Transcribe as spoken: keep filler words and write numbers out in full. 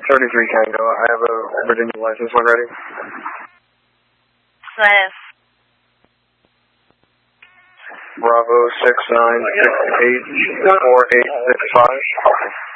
thirty-three Tango. I have a Virginia license when ready. Nice. Bravo six nine six eight four eight six five.